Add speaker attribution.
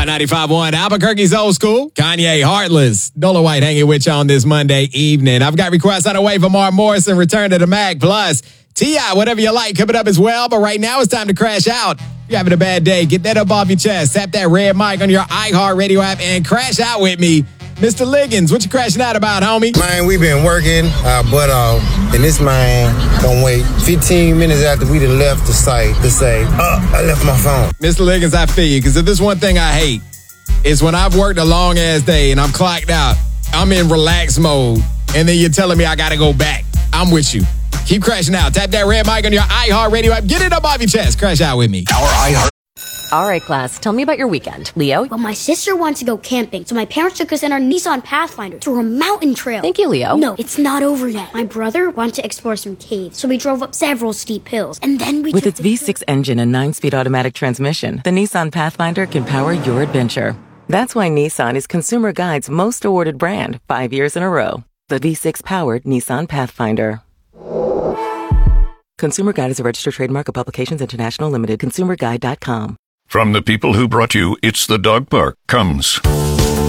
Speaker 1: Y95.1, Albuquerque's old school. Kanye, Heartless. Dola White hanging with you on this Monday evening. I've got requests on the way for Mark Morrison, Return to the Mac, plus T.I., Whatever You Like, coming up as well. But right now, it's time to crash out. If you're having a bad day, get that up off your chest. Tap that red mic on your iHeartRadio app and crash out with me. Mr. Liggins, what you crashing out about, homie?
Speaker 2: Man, we been working our butt off, and this man gonna wait 15 minutes after we done left the site to say, I left my phone.
Speaker 1: Mr. Liggins, I feel you, because if there's one thing I hate, it's when I've worked a long-ass day and I'm clocked out, I'm in relax mode, and then you're telling me I gotta go back. I'm with you. Keep crashing out. Tap that red mic on your iHeartRadio app. Get it up off your chest. Crash out with me.
Speaker 3: Our iHeart.
Speaker 4: All right, class, tell me about your weekend. Leo?
Speaker 5: Well, my sister wanted to go camping, so my parents took us in our Nissan Pathfinder through a mountain trail.
Speaker 4: Thank you, Leo.
Speaker 5: No, it's not over yet. My brother wanted to explore some caves, so we drove up several steep hills, and then we
Speaker 6: With its V6 engine and 9-speed automatic transmission, the Nissan Pathfinder can power your adventure. That's why Nissan is Consumer Guide's most awarded brand 5 years in a row. The V6-powered Nissan Pathfinder. Consumer Guide is a registered trademark of Publications International Limited. ConsumerGuide.com.
Speaker 3: From the people who brought you It's the Dog Park comes